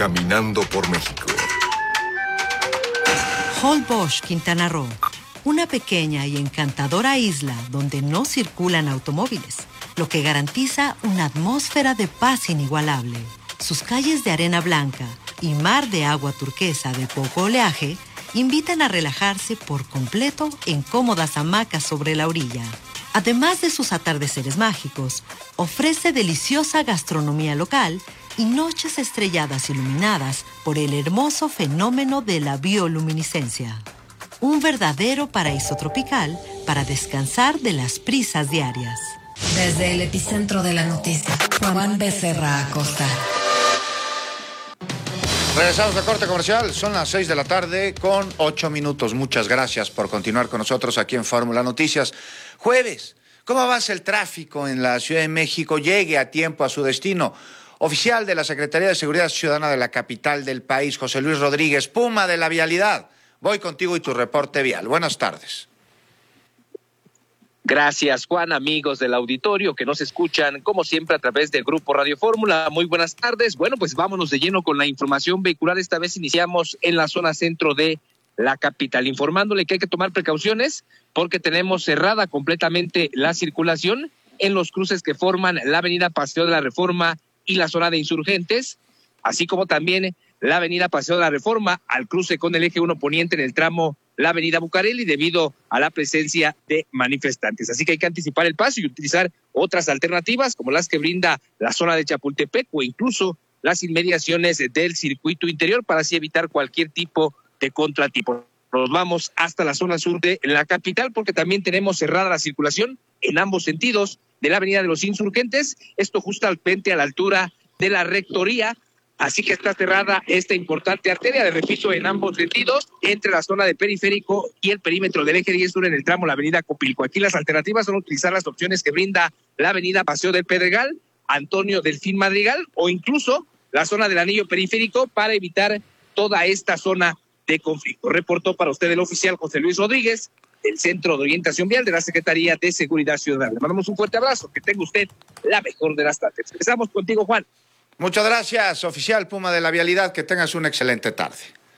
caminando por México. Holbox, Quintana Roo. Una pequeña y encantadora isla donde no circulan automóviles, lo que garantiza una atmósfera de paz inigualable. Sus calles de arena blanca y mar de agua turquesa de poco oleaje invitan a relajarse por completo en cómodas hamacas sobre la orilla. Además de sus atardeceres mágicos, ofrece deliciosa gastronomía local y noches estrelladas iluminadas por el hermoso fenómeno de la bioluminiscencia. Un verdadero paraíso tropical para descansar de las prisas diarias. Desde el epicentro de la noticia, Juan Becerra Acosta. Regresamos de corte comercial, son las 6 de la tarde con 8 minutos. Muchas gracias por continuar con nosotros aquí en Fórmula Noticias. Jueves, ¿cómo avanza el tráfico en la Ciudad de México? Llegue a tiempo a su destino. Oficial de la Secretaría de Seguridad Ciudadana de la capital del país, José Luis Rodríguez, Puma de la Vialidad. Voy contigo y tu reporte vial. Buenas tardes. Gracias, Juan, amigos del auditorio que nos escuchan, como siempre, a través del Grupo Radio Fórmula. Muy buenas tardes. Bueno, pues vámonos de lleno con la información vehicular. Esta vez iniciamos en la zona centro de la capital, informándole que hay que tomar precauciones porque tenemos cerrada completamente la circulación en los cruces que forman la avenida Paseo de la Reforma y la zona de Insurgentes, así como también la avenida Paseo de la Reforma al cruce con el eje 1 poniente en el tramo la avenida Bucareli debido a la presencia de manifestantes. Así que hay que anticipar el paso y utilizar otras alternativas como las que brinda la zona de Chapultepec o incluso las inmediaciones del circuito interior para así evitar cualquier tipo de contratipo. Nos vamos hasta la zona sur de la capital porque también tenemos cerrada la circulación en ambos sentidos de la avenida de los Insurgentes, esto justamente a la altura de la rectoría. Así que está cerrada esta importante arteria de repito en ambos sentidos, entre la zona de Periférico y el perímetro del eje 10 sur en el tramo la avenida Copilco. Aquí las alternativas son utilizar las opciones que brinda la avenida Paseo del Pedregal, Antonio Delfín Madrigal o incluso la zona del anillo periférico para evitar toda esta zona de conflicto. Reportó para usted el oficial José Luis Rodríguez, del Centro de Orientación Vial de la Secretaría de Seguridad Ciudadana. Le mandamos un fuerte abrazo, que tenga usted la mejor de las tardes. Empezamos contigo, Juan. Muchas gracias, oficial Puma de la Vialidad. Que tengas una excelente tarde.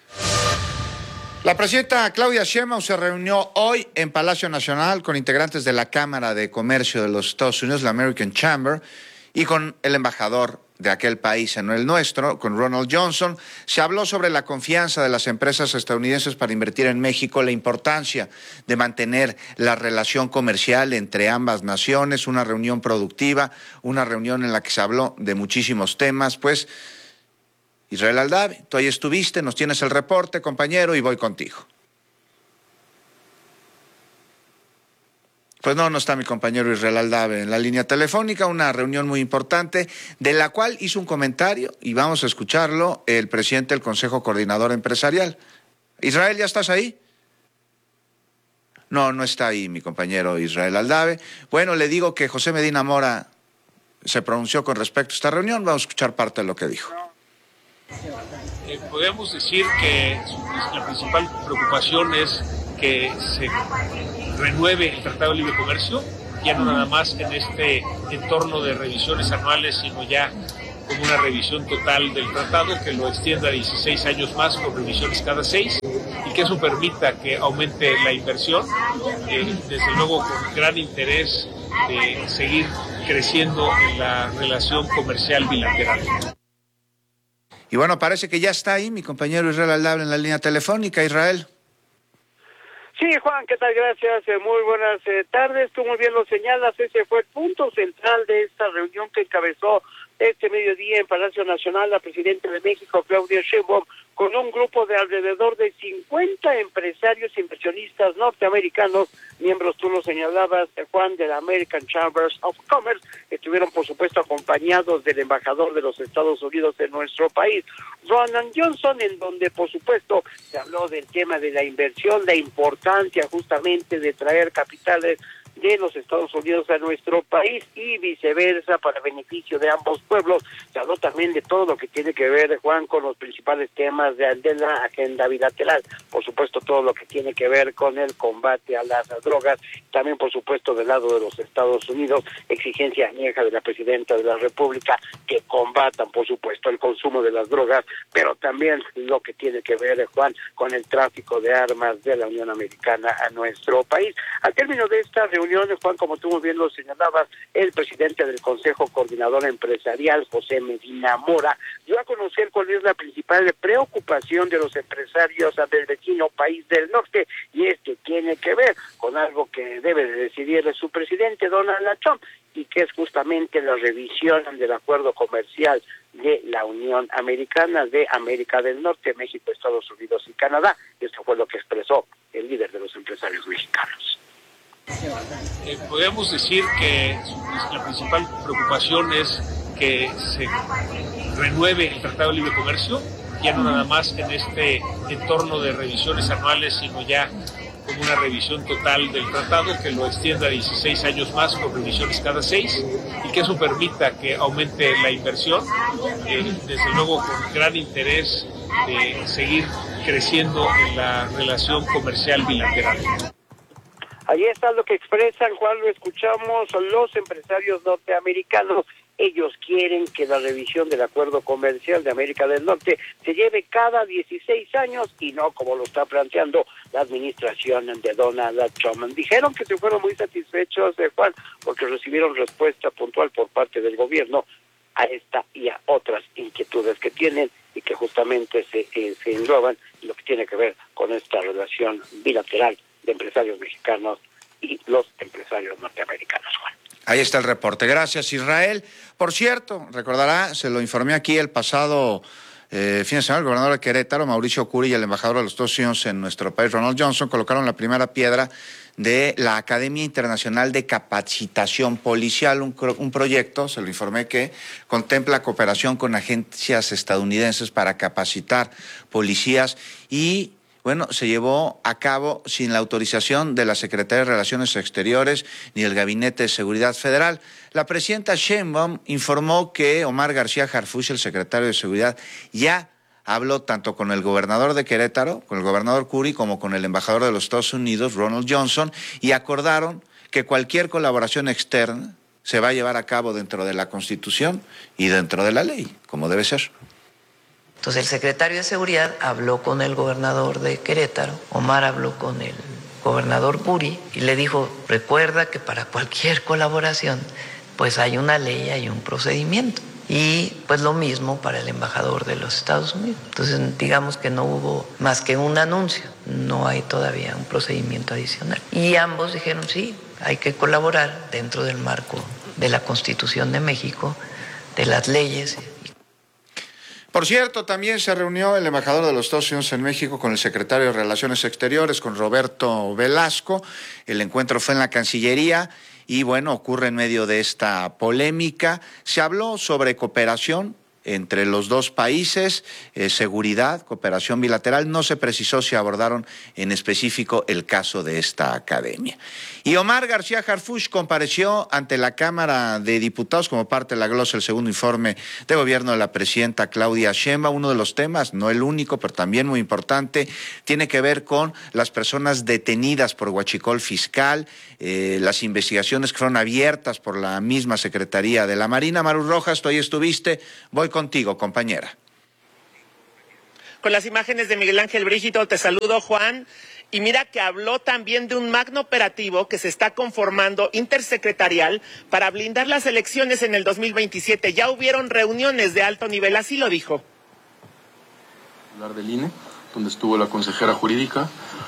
La presidenta Claudia Sheinbaum se reunió hoy en Palacio Nacional con integrantes de la Cámara de Comercio de los Estados Unidos, la American Chamber, y con el embajador de aquel país en el nuestro, con Ronald Johnson. Se habló sobre la confianza de las empresas estadounidenses para invertir en México, la importancia de mantener la relación comercial entre ambas naciones, una reunión productiva, una reunión en la que se habló de muchísimos temas. Pues, Israel Aldave, tú ahí estuviste, nos tienes el reporte, compañero, y voy contigo. Pues no está mi compañero Israel Aldave en la línea telefónica, una reunión muy importante de la cual hizo un comentario y vamos a escucharlo el presidente del Consejo Coordinador Empresarial. Israel, ¿ya estás ahí? No está ahí mi compañero Israel Aldave. Bueno, le digo que José Medina Mora se pronunció con respecto a esta reunión, vamos a escuchar parte de lo que dijo. Podemos decir que la principal preocupación es que se renueve el Tratado de Libre Comercio, ya no nada más en este entorno de revisiones anuales, sino ya como una revisión total del tratado, que lo extienda a 16 años más con revisiones cada 6 y que eso permita que aumente la inversión, desde luego con gran interés de seguir creciendo en la relación comercial bilateral. Y bueno, parece que ya está ahí mi compañero Israel Aldave en la línea telefónica. Israel. Sí, Juan, ¿qué tal? Gracias. Muy buenas tardes. Tú muy bien lo señalas. Ese fue el punto central de esta reunión que encabezó este mediodía en Palacio Nacional la presidenta de México, Claudia Sheinbaum, con un grupo de alrededor de 50 empresarios inversionistas norteamericanos, miembros, tú lo señalabas, Juan, de la American Chambers of Commerce, estuvieron por supuesto acompañados del embajador de los Estados Unidos en nuestro país, Ronald Johnson, en donde por supuesto se habló del tema de la inversión, la importancia justamente de traer capitales de los Estados Unidos a nuestro país y viceversa para beneficio de ambos pueblos. Se habló también de todo lo que tiene que ver, Juan, con los principales temas de la agenda bilateral. Por supuesto, todo lo que tiene que ver con el combate a las drogas. También, por supuesto, del lado de los Estados Unidos, exigencia añeja de la presidenta de la República que combatan, por supuesto, el consumo de las drogas, pero también lo que tiene que ver, Juan, con el tráfico de armas de la Unión Americana a nuestro país. Al término de esta reunión, Juan, como tú muy bien lo señalabas, el presidente del Consejo Coordinador Empresarial, José Medina Mora, dio a conocer cuál es la principal preocupación de los empresarios del vecino país del norte, y esto tiene que ver con algo que debe de decidir su presidente, Donald Trump, y que es justamente la revisión del acuerdo comercial de la Unión Americana de América del Norte, México, Estados Unidos y Canadá. Esto fue lo que expresó el líder de los empresarios mexicanos. Podemos decir que la principal preocupación es que se renueve el Tratado de Libre Comercio, ya no nada más en este entorno de revisiones anuales, sino ya como una revisión total del tratado, que lo extienda a 16 años más con revisiones cada 6, y que eso permita que aumente la inversión, desde luego con gran interés de seguir creciendo en la relación comercial bilateral. Allí está lo que expresan, Juan, lo escuchamos, los empresarios norteamericanos. Ellos quieren que la revisión del acuerdo comercial de América del Norte se lleve cada 16 años y no como lo está planteando la administración de Donald Trump. Dijeron que se fueron muy satisfechos, Juan, porque recibieron respuesta puntual por parte del gobierno a esta y a otras inquietudes que tienen y que justamente se engloban en lo que tiene que ver con esta relación bilateral de empresarios mexicanos y los empresarios norteamericanos, Juan. Ahí está el reporte. Gracias, Israel. Por cierto, recordará, se lo informé aquí el pasado fin de semana, el gobernador de Querétaro, Mauricio Curi, y el embajador de los Estados Unidos en nuestro país, Ronald Johnson, colocaron la primera piedra de la Academia Internacional de Capacitación Policial, un proyecto, se lo informé, que contempla cooperación con agencias estadounidenses para capacitar policías y bueno, se llevó a cabo sin la autorización de la Secretaría de Relaciones Exteriores ni del Gabinete de Seguridad Federal. La presidenta Sheinbaum informó que Omar García Harfuch, el secretario de Seguridad, ya habló tanto con el gobernador de Querétaro, con el gobernador Curi, como con el embajador de los Estados Unidos, Ronald Johnson, y acordaron que cualquier colaboración externa se va a llevar a cabo dentro de la Constitución y dentro de la ley, como debe ser. Entonces el secretario de Seguridad habló con el gobernador de Querétaro, Omar habló con el gobernador Curi y le dijo, recuerda que para cualquier colaboración pues hay una ley, hay un procedimiento. Y pues lo mismo para el embajador de los Estados Unidos. Entonces digamos que no hubo más que un anuncio, no hay todavía un procedimiento adicional. Y ambos dijeron sí, hay que colaborar dentro del marco de la Constitución de México, de las leyes. Por cierto, también se reunió el embajador de los Estados Unidos en México con el secretario de Relaciones Exteriores, con Roberto Velasco. El encuentro fue en la Cancillería y, bueno, ocurre en medio de esta polémica. Se habló sobre cooperación entre los dos países, seguridad, cooperación bilateral. No se precisó si abordaron en específico el caso de esta academia. Y Omar García Harfuch compareció ante la Cámara de Diputados como parte de la glosa del segundo informe de gobierno de la presidenta Claudia Sheinbaum. Uno de los temas, no el único, pero también muy importante, tiene que ver con las personas detenidas por huachicol fiscal, las investigaciones que fueron abiertas por la misma Secretaría de la Marina. Maru Rojas, tú ahí estuviste, voy contigo, compañera. Con las imágenes de Miguel Ángel Brígido, te saludo, Juan. Y mira que habló también de un magno operativo que se está conformando intersecretarial para blindar las elecciones en el 2027. Ya hubieron reuniones de alto nivel, así lo dijo. Hablar del INE, donde estuvo la consejera jurídica,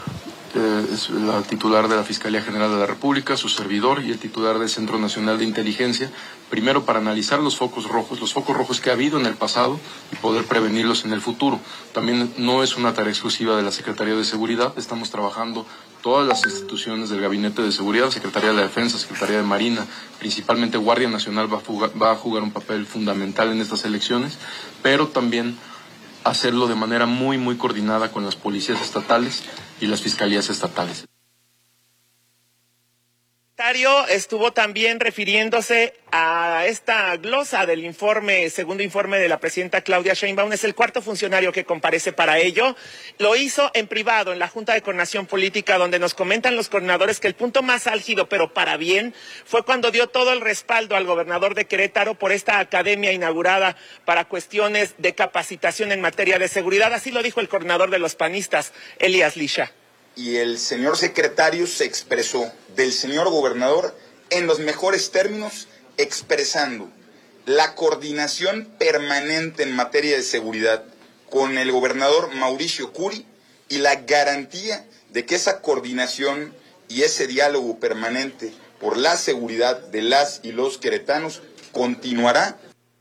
es la titular de la Fiscalía General de la República, su servidor y el titular del Centro Nacional de Inteligencia, primero para analizar los focos rojos que ha habido en el pasado y poder prevenirlos en el futuro. También no es una tarea exclusiva de la Secretaría de Seguridad, estamos trabajando todas las instituciones del Gabinete de Seguridad, Secretaría de la Defensa, Secretaría de Marina, principalmente Guardia Nacional va a jugar un papel fundamental en estas elecciones, pero también hacerlo de manera muy, muy coordinada con las policías estatales y las fiscalías estatales. Estuvo también refiriéndose a esta glosa del segundo informe de la presidenta Claudia Sheinbaum. Es el cuarto funcionario que comparece para ello. Lo hizo en privado en la Junta de Coordinación Política, donde nos comentan los coordinadores que el punto más álgido, pero para bien, fue cuando dio todo el respaldo al gobernador de Querétaro por esta academia inaugurada para cuestiones de capacitación en materia de seguridad. Así lo dijo el coordinador de los panistas, Elías Lisha. Y el señor secretario se expresó del señor gobernador en los mejores términos, expresando la coordinación permanente en materia de seguridad con el gobernador Mauricio Curi y la garantía de que esa coordinación y ese diálogo permanente por la seguridad de las y los queretanos continuará.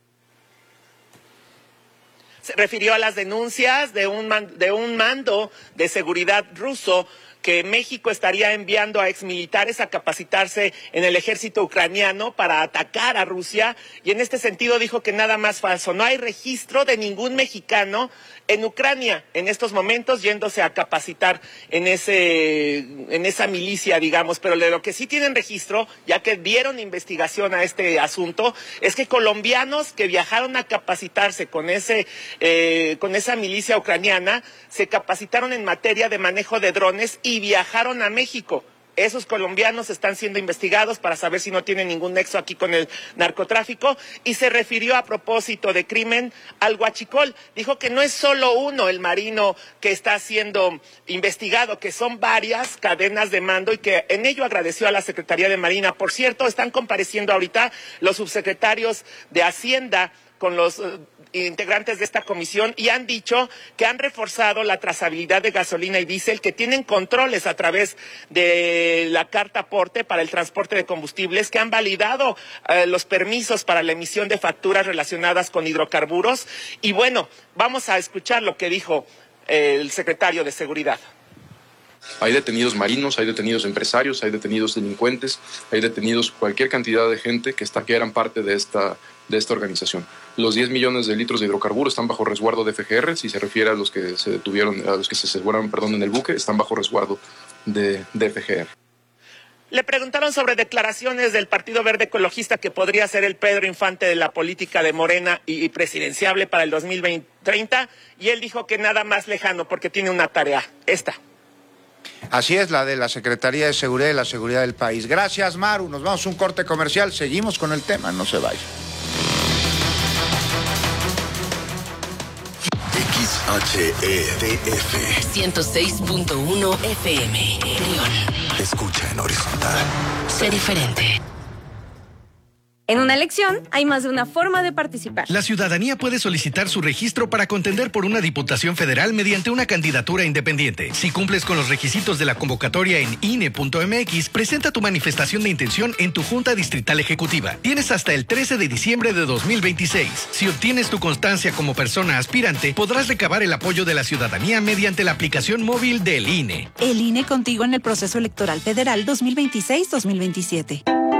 Se refirió a las denuncias de un mando de seguridad ruso que México estaría enviando a exmilitares a capacitarse en el ejército ucraniano para atacar a Rusia, y en este sentido dijo que nada más falso. No hay registro de ningún mexicano en Ucrania en estos momentos yéndose a capacitar en esa milicia, digamos, pero de lo que sí tienen registro, ya que dieron investigación a este asunto, es que colombianos que viajaron a capacitarse con esa milicia ucraniana se capacitaron en materia de manejo de drones y viajaron a México. Esos colombianos están siendo investigados para saber si no tienen ningún nexo aquí con el narcotráfico, y se refirió a propósito de crimen al huachicol. Dijo que no es solo uno el marino que está siendo investigado, que son varias cadenas de mando, y que en ello agradeció a la Secretaría de Marina. Por cierto, están compareciendo ahorita los subsecretarios de Hacienda con los integrantes de esta comisión, y han dicho que han reforzado la trazabilidad de gasolina y diésel, que tienen controles a través de la carta aporte para el transporte de combustibles, que han validado los permisos para la emisión de facturas relacionadas con hidrocarburos. Y bueno, vamos a escuchar lo que dijo el secretario de Seguridad. Hay detenidos marinos, hay detenidos empresarios, hay detenidos delincuentes, hay detenidos cualquier cantidad de gente que eran parte de esta organización. Los 10 millones de litros de hidrocarburos están bajo resguardo de FGR. Si se refiere a los que se detuvieron, a los que se aseguraron, en el buque, están bajo resguardo de FGR. Le preguntaron sobre declaraciones del Partido Verde Ecologista, que podría ser el Pedro Infante de la política de Morena y presidenciable para el 2030, y él dijo que nada más lejano porque tiene una tarea, esta. Así es, la de la Secretaría de Seguridad y la seguridad del país. Gracias, Maru. Nos vamos a un corte comercial. Seguimos con el tema, no se vaya. XHEDF 106.1 FM León. Escucha en horizontal. Sé diferente. En una elección hay más de una forma de participar. La ciudadanía puede solicitar su registro para contender por una diputación federal mediante una candidatura independiente. Si cumples con los requisitos de la convocatoria en INE.mx, presenta tu manifestación de intención en tu Junta Distrital Ejecutiva. Tienes hasta el 13 de diciembre de 2026. Si obtienes tu constancia como persona aspirante, podrás recabar el apoyo de la ciudadanía mediante la aplicación móvil del INE. El INE contigo en el proceso electoral federal 2026-2027.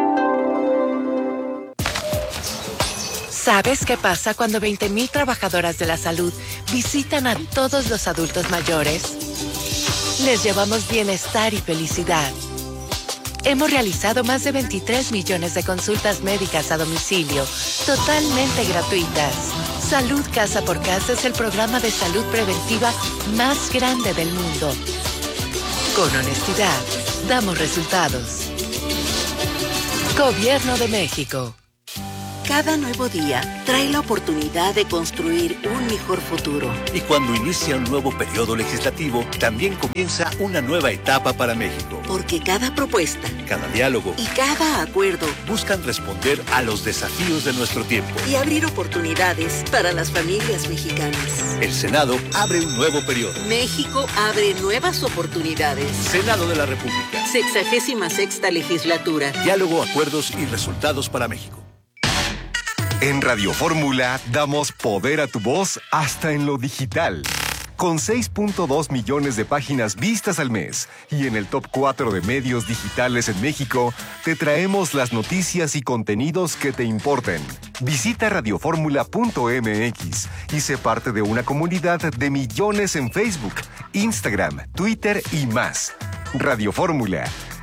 ¿Sabes qué pasa cuando 20,000 trabajadoras de la salud visitan a todos los adultos mayores? Les llevamos bienestar y felicidad. Hemos realizado más de 23 millones de consultas médicas a domicilio, totalmente gratuitas. Salud Casa por Casa es el programa de salud preventiva más grande del mundo. Con honestidad, damos resultados. Gobierno de México. Cada nuevo día trae la oportunidad de construir un mejor futuro. Y cuando inicia un nuevo periodo legislativo, también comienza una nueva etapa para México. Porque cada propuesta, cada diálogo y cada acuerdo buscan responder a los desafíos de nuestro tiempo y abrir oportunidades para las familias mexicanas. El Senado abre un nuevo periodo. México abre nuevas oportunidades. Senado de la República. 66ª legislatura. Diálogo, acuerdos y resultados para México. En Radio Fórmula damos poder a tu voz hasta en lo digital. Con 6.2 millones de páginas vistas al mes y en el top 4 de medios digitales en México, te traemos las noticias y contenidos que te importen. Visita radioformula.mx y sé parte de una comunidad de millones en Facebook, Instagram, Twitter y más. Radio Fórmula,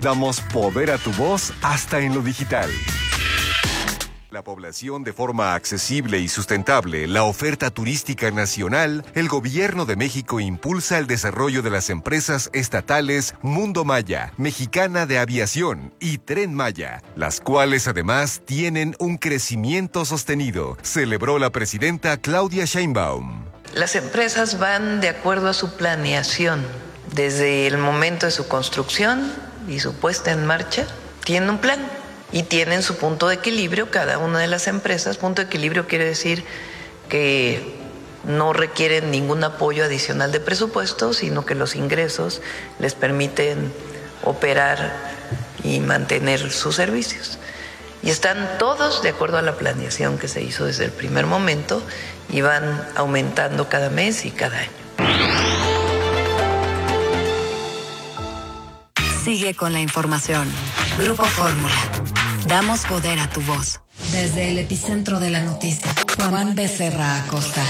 Damos poder a tu voz hasta en lo digital. La población de forma accesible y sustentable, la oferta turística nacional, el Gobierno de México impulsa el desarrollo de las empresas estatales Mundo Maya, Mexicana de Aviación y Tren Maya, las cuales además tienen un crecimiento sostenido, celebró la presidenta Claudia Sheinbaum. Las empresas van de acuerdo a su planeación. Desde el momento de su construcción y su puesta en marcha, tienen un plan. Y tienen su punto de equilibrio, cada una de las empresas. Punto de equilibrio quiere decir que no requieren ningún apoyo adicional de presupuesto, sino que los ingresos les permiten operar y mantener sus servicios. Y están todos de acuerdo a la planeación que se hizo desde el primer momento y van aumentando cada mes y cada año. Sigue con la información. Grupo Fórmula. Damos poder a tu voz. Desde el epicentro de la noticia, Juan Becerra Acosta.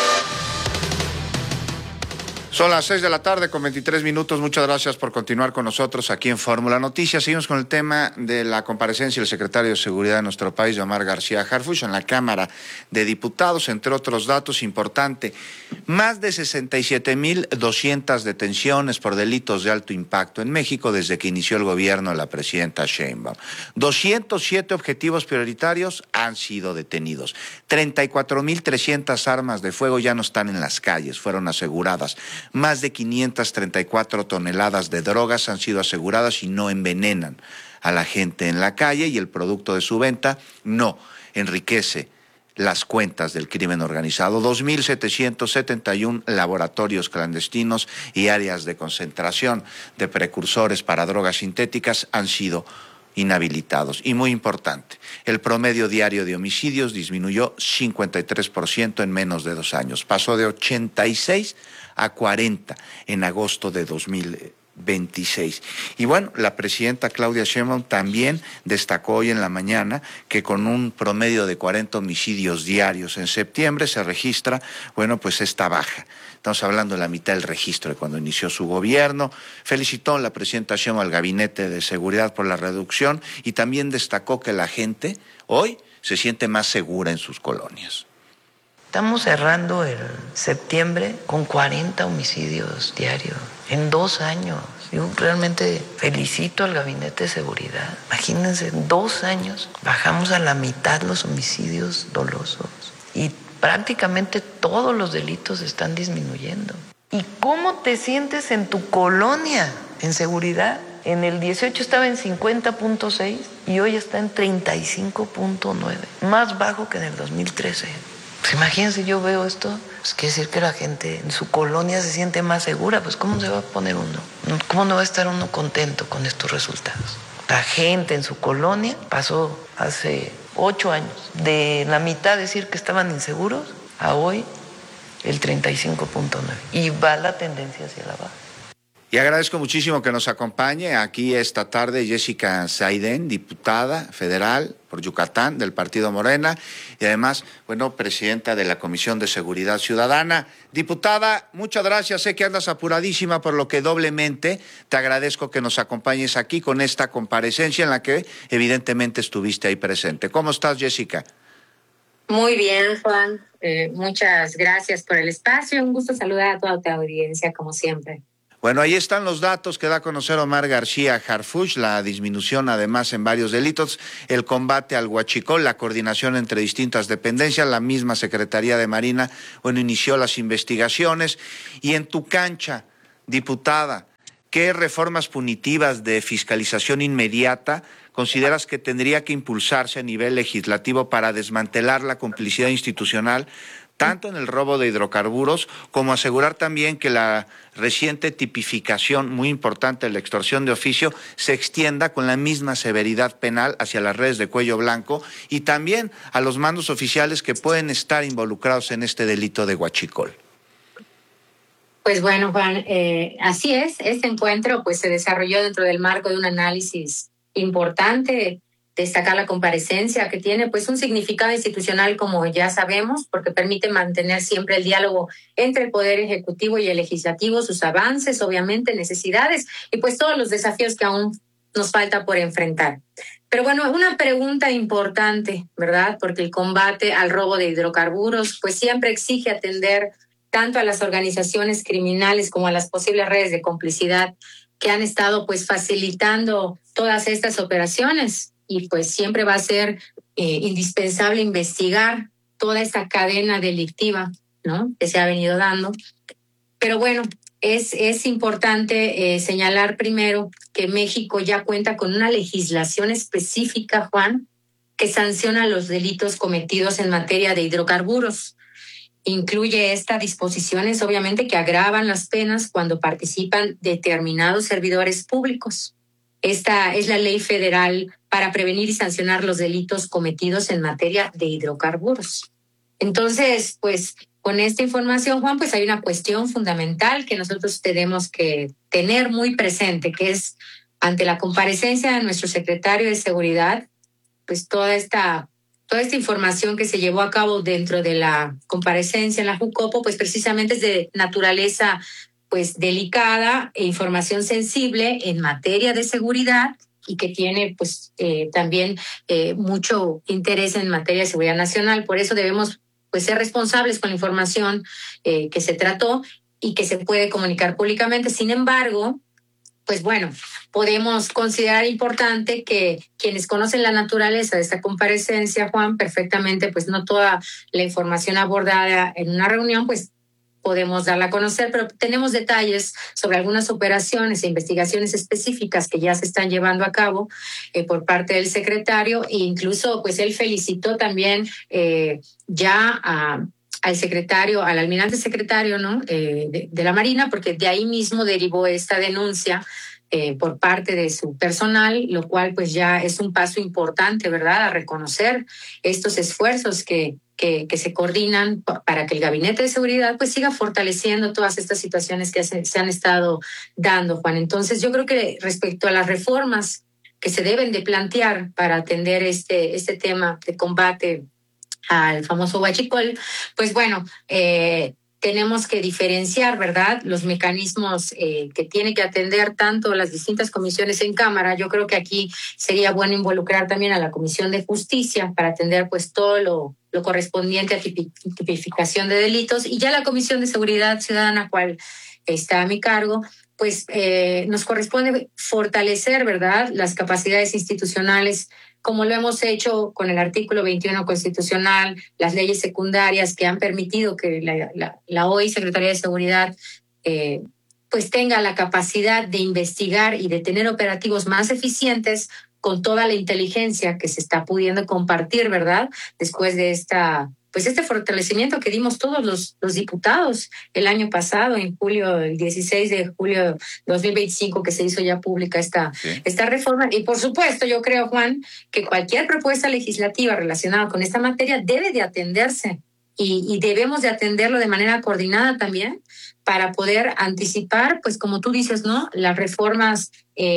Son las 6 de la tarde con 23 minutos. Muchas gracias por continuar con nosotros aquí en Fórmula Noticias. Seguimos con el tema de la comparecencia del secretario de Seguridad de nuestro país, Omar García Harfuch, en la Cámara de Diputados. Entre otros datos importantes, más de 67,200 detenciones por delitos de alto impacto en México desde que inició el gobierno de la presidenta Sheinbaum. 207 objetivos prioritarios han sido detenidos. 34,300 armas de fuego ya no están en las calles, fueron aseguradas. Más de 534 toneladas de drogas han sido aseguradas y no envenenan a la gente en la calle, y el producto de su venta no enriquece las cuentas del crimen organizado. 2,771 laboratorios clandestinos y áreas de concentración de precursores para drogas sintéticas han sido inhabilitados. Y muy importante, el promedio diario de homicidios disminuyó 53% en menos de 2 años. Pasó de 86 a 40 en agosto de 2026. Y bueno, la presidenta Claudia Sheinbaum también destacó hoy en la mañana que con un promedio de 40 homicidios diarios en septiembre se registra, bueno, pues esta baja. Estamos hablando de la mitad del registro de cuando inició su gobierno. Felicitó la presidenta Sheinbaum al Gabinete de Seguridad por la reducción y también destacó que la gente hoy se siente más segura en sus colonias. Estamos cerrando el septiembre con 40 homicidios diarios en 2 años. Yo realmente felicito al Gabinete de Seguridad. Imagínense, en 2 años bajamos a la mitad los homicidios dolosos y prácticamente todos los delitos están disminuyendo. ¿Y cómo te sientes en tu colonia en seguridad? En el 18 estaba en 50.6 y hoy está en 35.9, más bajo que en el 2013. Pues imagínense, yo veo esto, pues quiere decir que la gente en su colonia se siente más segura. Pues ¿cómo se va a poner uno? ¿Cómo no va a estar uno contento con estos resultados? La gente en su colonia pasó hace 8 años de la mitad decir que estaban inseguros a hoy el 35.9, y va la tendencia hacia la baja. Y agradezco muchísimo que nos acompañe aquí esta tarde Jessica Saidén, diputada federal por Yucatán del Partido Morena y además, bueno, presidenta de la Comisión de Seguridad Ciudadana. Diputada, muchas gracias. Sé que andas apuradísima, por lo que doblemente te agradezco que nos acompañes aquí con esta comparecencia en la que evidentemente estuviste ahí presente. ¿Cómo estás, Jessica? Muy bien, Juan. Muchas gracias por el espacio. Un gusto saludar a toda tu audiencia, como siempre. Bueno, ahí están los datos que da a conocer Omar García Harfuch, la disminución además en varios delitos, el combate al huachicol, la coordinación entre distintas dependencias, la misma Secretaría de Marina, bueno, inició las investigaciones. Y en tu cancha, diputada, ¿qué reformas punitivas de fiscalización inmediata consideras que tendría que impulsarse a nivel legislativo para desmantelar la complicidad institucional, tanto en el robo de hidrocarburos, como asegurar también que la reciente tipificación, muy importante, de la extorsión de oficio, se extienda con la misma severidad penal hacia las redes de cuello blanco y también a los mandos oficiales que pueden estar involucrados en este delito de huachicol? Pues bueno, Juan, así es. Este encuentro pues se desarrolló dentro del marco de un análisis importante. Destacar la comparecencia que tiene pues un significado institucional, como ya sabemos, porque permite mantener siempre el diálogo entre el Poder Ejecutivo y el Legislativo, sus avances, obviamente, necesidades y pues todos los desafíos que aún nos falta por enfrentar. Pero bueno, una pregunta importante, ¿verdad? Porque el combate al robo de hidrocarburos pues siempre exige atender tanto a las organizaciones criminales como a las posibles redes de complicidad que han estado pues facilitando todas estas operaciones, y pues siempre va a ser indispensable investigar toda esta cadena delictiva, ¿no?, que se ha venido dando. Pero bueno, es importante señalar primero que México ya cuenta con una legislación específica, Juan, que sanciona los delitos cometidos en materia de hidrocarburos. Incluye esta disposiciones, obviamente, que agravan las penas cuando participan determinados servidores públicos. Esta es la ley federal para prevenir y sancionar los delitos cometidos en materia de hidrocarburos. Entonces, pues, con esta información, Juan, pues hay una cuestión fundamental que nosotros tenemos que tener muy presente, que es ante la comparecencia de nuestro secretario de Seguridad, pues toda esta información que se llevó a cabo dentro de la comparecencia en la Jucopo, pues precisamente es de naturaleza pues delicada e información sensible en materia de seguridad, y que tiene pues también mucho interés en materia de seguridad nacional. Por eso debemos pues ser responsables con la información que se trató y que se puede comunicar públicamente. Sin embargo, pues bueno, podemos considerar importante que quienes conocen la naturaleza de esta comparecencia, Juan, perfectamente, pues no toda la información abordada en una reunión, pues podemos darla a conocer, pero tenemos detalles sobre algunas operaciones e investigaciones específicas que ya se están llevando a cabo por parte del secretario, e incluso pues él felicitó también al secretario, al almirante secretario, ¿no?, de la Marina, porque de ahí mismo derivó esta denuncia por parte de su personal, lo cual pues ya es un paso importante, ¿verdad?, a reconocer estos esfuerzos que se coordinan para que el Gabinete de Seguridad pues siga fortaleciendo todas estas situaciones que se han estado dando, Juan. Entonces yo creo que respecto a las reformas que se deben de plantear para atender este tema de combate al famoso huachicol, pues bueno, tenemos que diferenciar, ¿verdad?, los mecanismos que tiene que atender tanto las distintas comisiones en Cámara. Yo creo que aquí sería bueno involucrar también a la Comisión de Justicia para atender pues todo lo correspondiente a tipificación de delitos, y ya la Comisión de Seguridad Ciudadana, cual está a mi cargo, pues nos corresponde fortalecer, ¿verdad?, las capacidades institucionales, como lo hemos hecho con el artículo 21 constitucional, las leyes secundarias que han permitido que la hoy Secretaría de Seguridad pues tenga la capacidad de investigar y de tener operativos más eficientes con toda la inteligencia que se está pudiendo compartir, ¿verdad?, después de este fortalecimiento que dimos todos los diputados el año pasado, en julio, el 16 de julio de 2025, que se hizo ya pública esta reforma. Y por supuesto, yo creo, Juan, que cualquier propuesta legislativa relacionada con esta materia debe de atenderse, y debemos de atenderlo de manera coordinada también, para poder anticipar, pues como tú dices, ¿no?, las reformas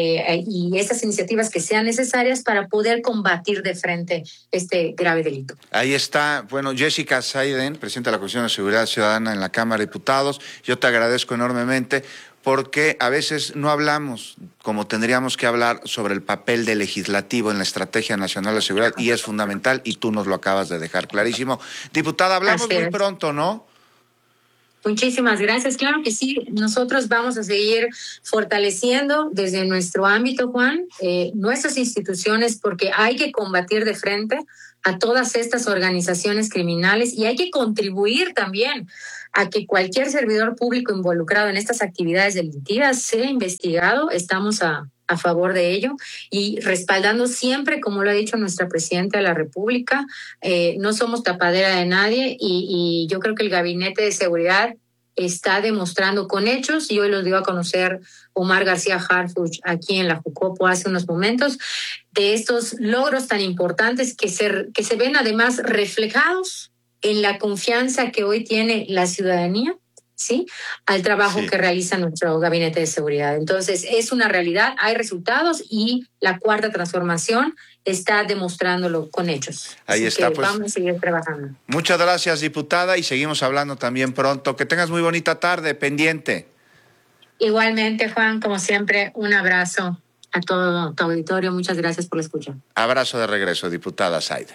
y estas iniciativas que sean necesarias para poder combatir de frente este grave delito. Ahí está, bueno, Jessica Saiden, presidenta de la Comisión de Seguridad Ciudadana en la Cámara de Diputados. Yo te agradezco enormemente, porque a veces no hablamos como tendríamos que hablar sobre el papel del legislativo en la Estrategia Nacional de Seguridad, y es fundamental, y tú nos lo acabas de dejar clarísimo. Diputada, hablamos muy pronto, ¿no? Muchísimas gracias. Claro que sí, nosotros vamos a seguir fortaleciendo desde nuestro ámbito, Juan, nuestras instituciones, porque hay que combatir de frente a todas estas organizaciones criminales, y hay que contribuir también a que cualquier servidor público involucrado en estas actividades delictivas sea investigado. Estamos a favor de ello, y respaldando siempre, como lo ha dicho nuestra Presidenta de la República, no somos tapadera de nadie, y yo creo que el Gabinete de Seguridad está demostrando con hechos, y hoy los dio a conocer Omar García Harfuch aquí en la Jucopo hace unos momentos, de estos logros tan importantes que se ven además reflejados en la confianza que hoy tiene la ciudadanía, ¿sí?, al trabajo que realiza nuestro Gabinete de Seguridad. Entonces, es una realidad, hay resultados, y la Cuarta Transformación está demostrándolo con hechos. Ahí está, pues. Vamos a seguir trabajando. Muchas gracias, diputada, y seguimos hablando también pronto. Que tengas muy bonita tarde, pendiente. Igualmente, Juan, como siempre, un abrazo. a todo tu auditorio. Muchas gracias por la escucha. Abrazo de regreso, diputada Zaida.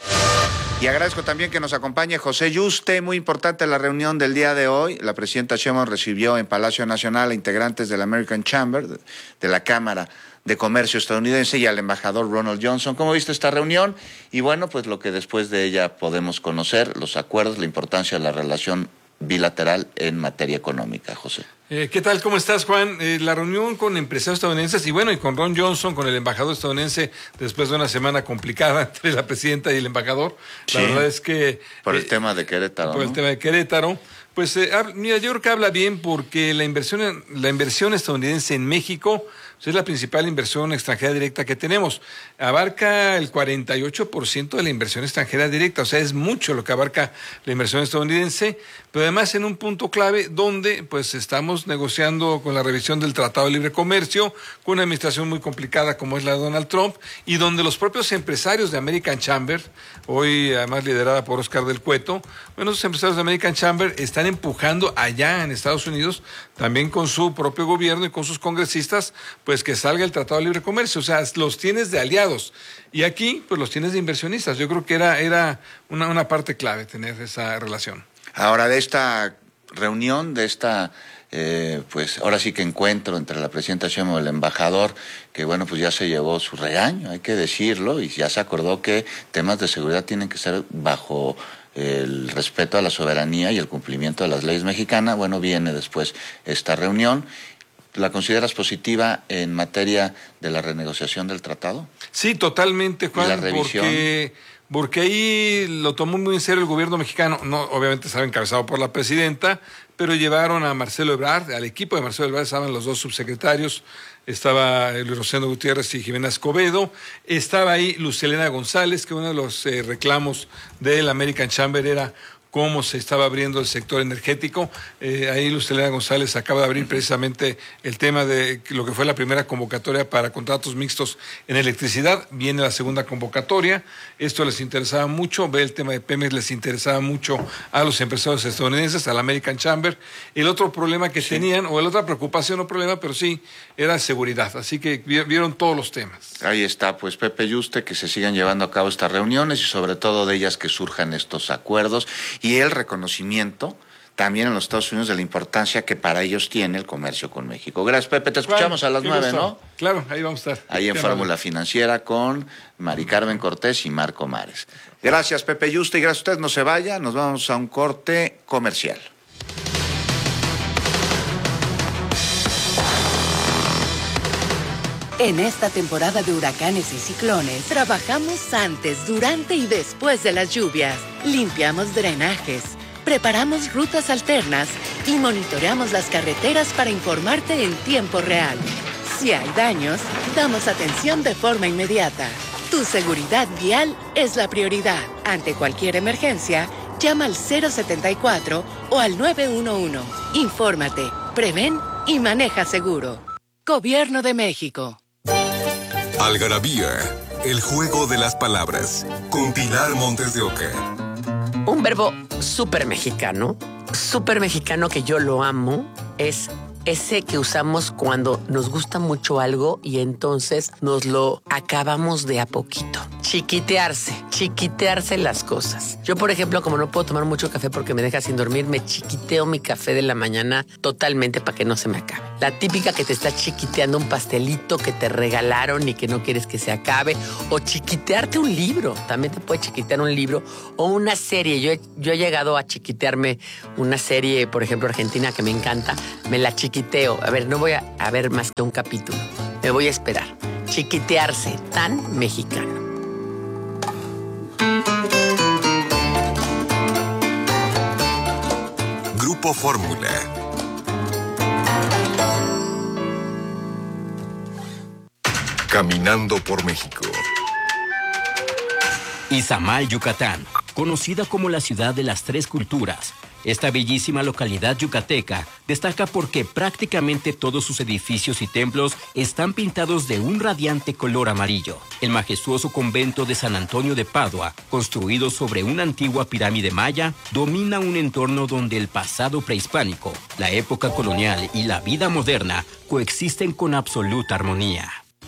Y agradezco también que nos acompañe José Yuste. Muy importante la reunión del día de hoy. La presidenta Sheinbaum recibió en Palacio Nacional a integrantes del American Chamber, de la Cámara de Comercio estadounidense, y al embajador Ronald Johnson. ¿Cómo viste esta reunión? Y bueno, pues lo que después de ella podemos conocer, los acuerdos, la importancia de la relación bilateral en materia económica, José. ¿Qué tal? ¿Cómo estás, Juan? La reunión con empresarios estadounidenses y bueno, y con Ron Johnson, con el embajador estadounidense, después de una semana complicada entre la presidenta y el embajador. Sí, la verdad es que... Por el tema de Querétaro. Por el tema de Querétaro. Pues mira, yo creo que habla bien porque la inversión estadounidense en México es la principal inversión extranjera directa que tenemos. Abarca el 48% de la inversión extranjera directa, o sea, es mucho lo que abarca la inversión estadounidense, pero además en un punto clave donde pues estamos negociando con la revisión del Tratado de Libre Comercio, con una administración muy complicada como es la de Donald Trump, y donde los propios empresarios de American Chamber, hoy además liderada por Oscar del Cueto, bueno, esos empresarios de American Chamber están empujando allá en Estados Unidos, también con su propio gobierno y con sus congresistas, pues que salga el Tratado de Libre Comercio. O sea, los tienes de aliados. Y aquí, pues los tienes de inversionistas. Yo creo que era una parte clave tener esa relación. Ahora, de esta reunión, de esta, pues ahora sí que encuentro entre la presidenta Sheinbaum y el embajador, que bueno, pues ya se llevó su regaño, hay que decirlo, y ya se acordó que temas de seguridad tienen que ser bajo el respeto a la soberanía y el cumplimiento de las leyes mexicanas. Bueno, viene después esta reunión. ¿La consideras positiva en materia de la renegociación del tratado? Sí, totalmente, Juan. ¿Y la revisión? Porque ahí lo tomó muy en serio el gobierno mexicano. No, obviamente estaba encabezado por la presidenta, pero llevaron a Marcelo Ebrard, al equipo de Marcelo Ebrard estaban los dos subsecretarios, estaba Luis Rosendo Gutiérrez y Jimena Escobedo, estaba ahí Lucelena González, que uno de los reclamos del American Chamber era cómo se estaba abriendo el sector energético. Ahí Lucelena González acaba de abrir precisamente el tema de lo que fue la primera convocatoria para contratos mixtos en electricidad. Viene la segunda convocatoria. Esto les interesaba mucho. Ve el tema de Pemex, les interesaba mucho a los empresarios estadounidenses, al American Chamber. El otro problema que tenían, o la otra preocupación, no problema, pero sí, era seguridad. Así que vieron todos los temas. Ahí está, pues Pepe Yuste, que se sigan llevando a cabo estas reuniones y sobre todo de ellas que surjan estos acuerdos y el reconocimiento también en los Estados Unidos de la importancia que para ellos tiene el comercio con México. Gracias, Pepe. Te escuchamos a las 9, ¿no? Claro, ahí vamos a estar. Ahí en Fórmula Financiera con Mari Carmen Cortés y Marco Mares. Gracias, Pepe Yuste, y gracias a usted. No se vaya, nos vamos a un corte comercial. En esta temporada de huracanes y ciclones, trabajamos antes, durante y después de las lluvias. Limpiamos drenajes, preparamos rutas alternas y monitoreamos las carreteras para informarte en tiempo real. Si hay daños, damos atención de forma inmediata. Tu seguridad vial es la prioridad. Ante cualquier emergencia, llama al 074 o al 911. Infórmate, prevén y maneja seguro. Gobierno de México. Algarabía, el juego de las palabras, con Pilar Montes de Oca. Un verbo súper mexicano que yo lo amo, es ese que usamos cuando nos gusta mucho algo y entonces nos lo acabamos de a poquito. Chiquitearse las cosas. Yo, por ejemplo, como no puedo tomar mucho café porque me deja sin dormir, me chiquiteo mi café de la mañana totalmente para que no se me acabe. La típica que te está chiquiteando un pastelito que te regalaron y que no quieres que se acabe. O chiquitearte un libro. También te puede chiquitear un libro o una serie. Yo he llegado a chiquitearme una serie, por ejemplo, argentina, que me encanta. Me la chiquiteo. A ver, no voy a ver más que un capítulo. Me voy a esperar. Chiquitearse, tan mexicano. Grupo Fórmula. Caminando por México. Izamal, Yucatán, conocida como la ciudad de las tres culturas. Esta bellísima localidad yucateca destaca porque prácticamente todos sus edificios y templos están pintados de un radiante color amarillo. El majestuoso convento de San Antonio de Padua, construido sobre una antigua pirámide maya, domina un entorno donde el pasado prehispánico, la época colonial y la vida moderna coexisten con absoluta armonía.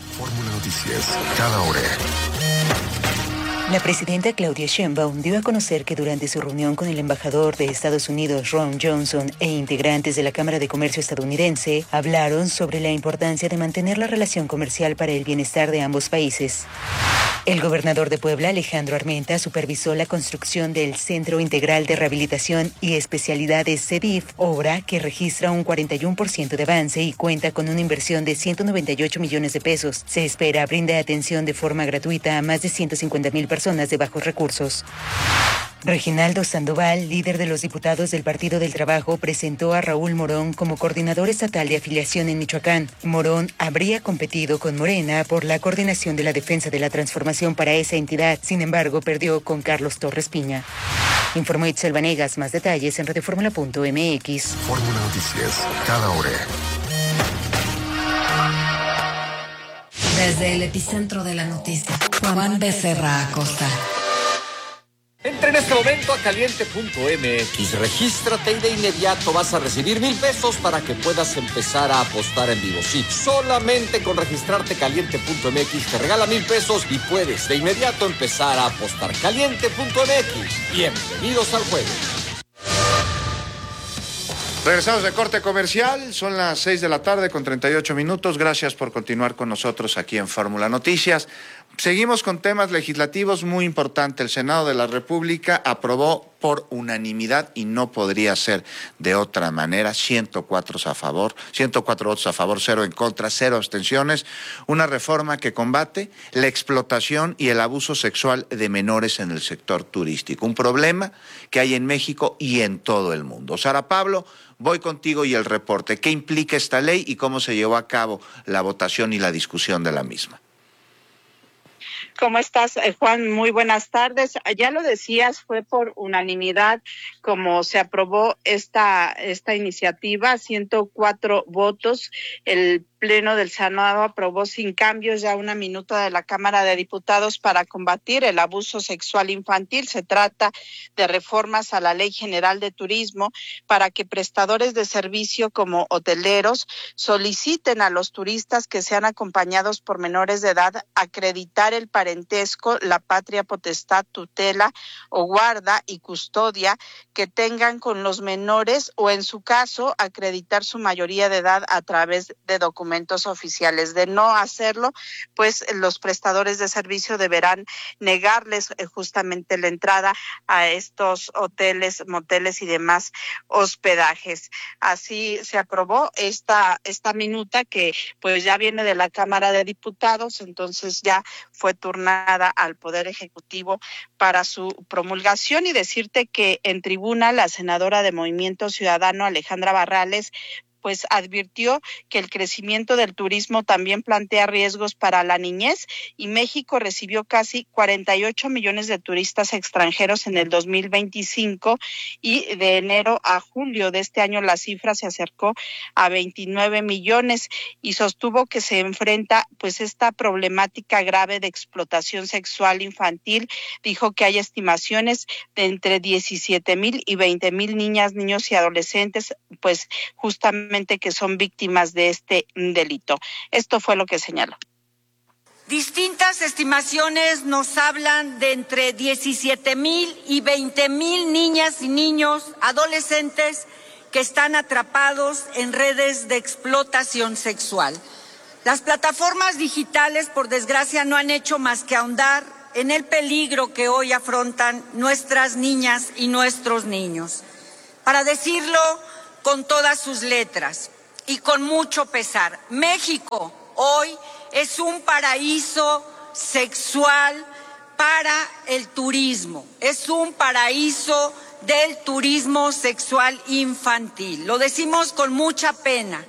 Noticias, cada hora. La presidenta Claudia Sheinbaum dio a conocer que durante su reunión con el embajador de Estados Unidos, Ron Johnson, e integrantes de la Cámara de Comercio estadounidense, hablaron sobre la importancia de mantener la relación comercial para el bienestar de ambos países. El gobernador de Puebla, Alejandro Armenta, supervisó la construcción del Centro Integral de Rehabilitación y Especialidades CEDIF, obra que registra un 41% de avance y cuenta con una inversión de 198 millones de pesos. Se espera brinde atención de forma gratuita a más de 150,000 personas de bajos recursos. Reginaldo Sandoval, líder de los diputados del Partido del Trabajo, presentó a Raúl Morón como coordinador estatal de afiliación en Michoacán. Morón habría competido con Morena por la coordinación de la defensa de la transformación para esa entidad. Sin embargo, perdió con Carlos Torres Piña. Informó Itzel Vanegas. Más detalles en radioformula.mx. Fórmula Noticias, cada hora. Desde el epicentro de la noticia, Juan Becerra Acosta. Entra en este momento a caliente.mx, regístrate y de inmediato vas a recibir 1,000 pesos para que puedas empezar a apostar en vivo. Sí, solamente con registrarte caliente.mx te regala 1,000 pesos y puedes de inmediato empezar a apostar. Caliente.mx, bienvenidos al juego. Regresamos de corte comercial, son las 6 de la tarde con 38 minutos. Gracias por continuar con nosotros aquí en Fórmula Noticias. Seguimos con temas legislativos muy importantes. El Senado de la República aprobó por unanimidad, y no podría ser de otra manera, 104 votos a favor, 0 en contra, 0 abstenciones, una reforma que combate la explotación y el abuso sexual de menores en el sector turístico, un problema que hay en México y en todo el mundo. Sara Pablo, voy contigo y el reporte. ¿Qué implica esta ley y cómo se llevó a cabo la votación y la discusión de la misma? ¿Cómo estás, Juan? Muy buenas tardes. Ya lo decías, fue por unanimidad como se aprobó esta iniciativa, 104 votos. El Pleno del Senado aprobó sin cambios ya una minuta de la Cámara de Diputados para combatir el abuso sexual infantil. Se trata de reformas a la Ley General de Turismo para que prestadores de servicio como hoteleros soliciten a los turistas que sean acompañados por menores de edad acreditar el parentesco, la patria potestad, tutela o guarda y custodia que tengan con los menores, o en su caso acreditar su mayoría de edad a través de documentos oficiales. De no hacerlo, pues los prestadores de servicio deberán negarles justamente la entrada a estos hoteles, moteles y demás hospedajes. Así se aprobó esta minuta que pues ya viene de la Cámara de Diputados, entonces ya fue turnada al Poder Ejecutivo para su promulgación. Y decirte que en tribuna la senadora de Movimiento Ciudadano, Alejandra Barrales, pues advirtió que el crecimiento del turismo también plantea riesgos para la niñez, y México recibió casi 48 millones de turistas extranjeros en el 2025, y de enero a julio de este año la cifra se acercó a 29 millones, y sostuvo que se enfrenta pues esta problemática grave de explotación sexual infantil. Dijo que hay estimaciones de entre 17,000 y 20,000 niñas, niños y adolescentes, pues justamente que son víctimas de este delito. Esto fue lo que señaló. Distintas estimaciones nos hablan de entre 17,000 y 20,000 niñas y niños, adolescentes que están atrapados en redes de explotación sexual. Las plataformas digitales, por desgracia, no han hecho más que ahondar en el peligro que hoy afrontan nuestras niñas y nuestros niños. Para decirlo con todas sus letras y con mucho pesar, México hoy es un paraíso sexual para el turismo, es un paraíso del turismo sexual infantil. Lo decimos con mucha pena.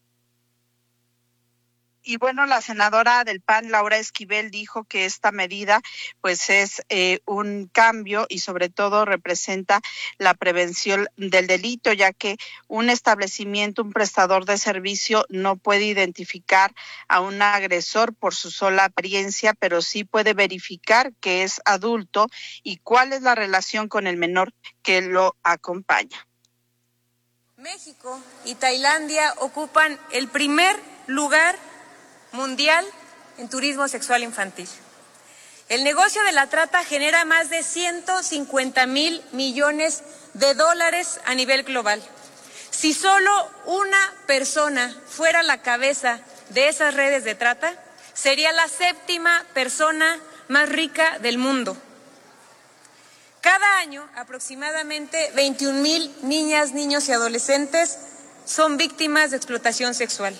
Y bueno, la senadora del PAN, Laura Esquivel, dijo que esta medida pues es un cambio y sobre todo representa la prevención del delito, ya que un establecimiento, un prestador de servicio no puede identificar a un agresor por su sola apariencia, pero sí puede verificar que es adulto y cuál es la relación con el menor que lo acompaña. México y Tailandia ocupan el primer lugar mundial en turismo sexual infantil. El negocio de la trata genera más de 150,000 millones de dólares a nivel global. Si solo una persona fuera la cabeza de esas redes de trata, sería la 7ª persona más rica del mundo. Cada año, aproximadamente 21,000 niñas, niños y adolescentes son víctimas de explotación sexual.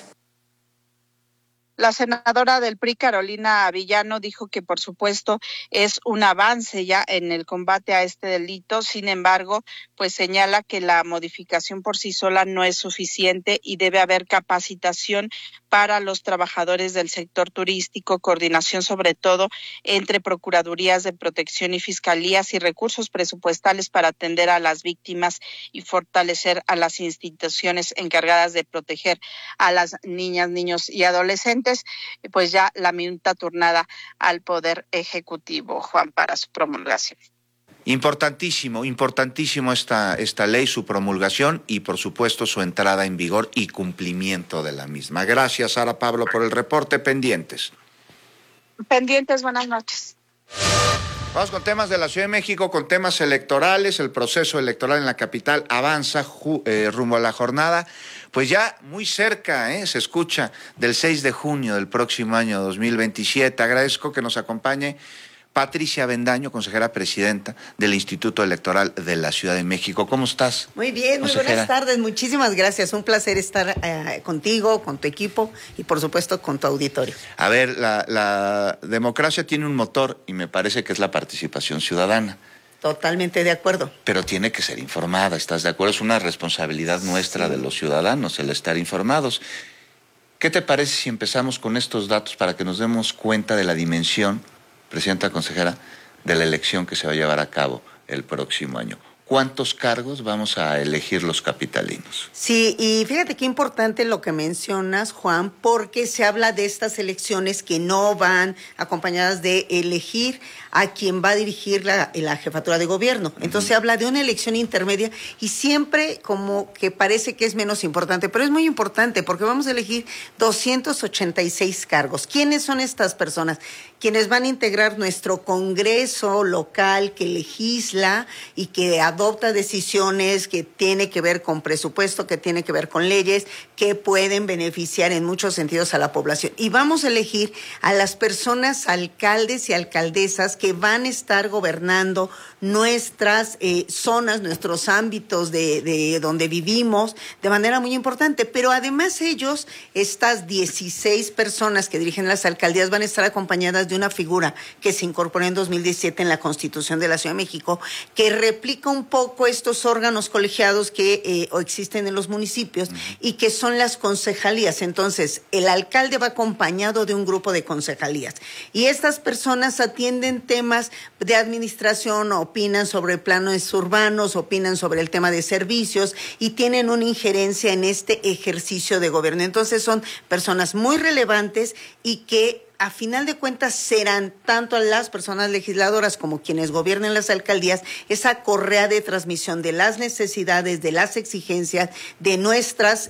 La senadora del PRI, Carolina Villano, dijo que por supuesto es un avance ya en el combate a este delito. Sin embargo, pues señala que la modificación por sí sola no es suficiente y debe haber capacitación para los trabajadores del sector turístico, coordinación sobre todo entre procuradurías de protección y fiscalías y recursos presupuestales para atender a las víctimas y fortalecer a las instituciones encargadas de proteger a las niñas, niños y adolescentes. Pues ya la minuta turnada al Poder Ejecutivo, Juan, para su promulgación. Importantísimo esta ley, su promulgación y por supuesto su entrada en vigor y cumplimiento de la misma. Gracias, Sara Pablo, por el reporte. Pendientes, buenas noches. Vamos con temas de la Ciudad de México, con temas electorales. El proceso electoral en la capital avanza rumbo a la jornada, pues ya muy cerca, se escucha, del 6 de junio del próximo año 2027. Agradezco que nos acompañe Patricia Avendaño, consejera presidenta del Instituto Electoral de la Ciudad de México. ¿Cómo estás? Muy bien, consejera? Muy buenas tardes, muchísimas gracias. Un placer estar contigo, con tu equipo y por supuesto con tu auditorio. A ver, la democracia tiene un motor y me parece que es la participación ciudadana. Totalmente de acuerdo. Pero tiene que ser informada, ¿estás de acuerdo? Es una responsabilidad nuestra de los ciudadanos el estar informados. ¿Qué te parece si empezamos con estos datos para que nos demos cuenta de la dimensión, presidenta consejera, de la elección que se va a llevar a cabo el próximo año? ¿Cuántos cargos vamos a elegir los capitalinos? Sí, y fíjate qué importante lo que mencionas, Juan, porque se habla de estas elecciones que no van acompañadas de elegir a quien va a dirigir la jefatura de gobierno. Entonces se habla de una elección intermedia y siempre como que parece que es menos importante, pero es muy importante porque vamos a elegir 286 cargos. ¿Quiénes son estas personas? Quienes van a integrar nuestro Congreso local que legisla y que adopta decisiones que tiene que ver con presupuesto, que tiene que ver con leyes, que pueden beneficiar en muchos sentidos a la población. Y vamos a elegir a las personas, alcaldes y alcaldesas que van a estar gobernando nuestras zonas, nuestros ámbitos de donde vivimos de manera muy importante. Pero además ellos, estas 16 personas que dirigen las alcaldías van a estar acompañadas de una figura que se incorporó en 2017 en la Constitución de la Ciudad de México, que replica un poco estos órganos colegiados que existen en los municipios y que son las concejalías. Entonces, el alcalde va acompañado de un grupo de concejalías y estas personas atienden temas de administración, opinan sobre planes urbanos, opinan sobre el tema de servicios y tienen una injerencia en este ejercicio de gobierno. Entonces, son personas muy relevantes y que a final de cuentas serán tanto las personas legisladoras como quienes gobiernen las alcaldías esa correa de transmisión de las necesidades, de las exigencias, de nuestras,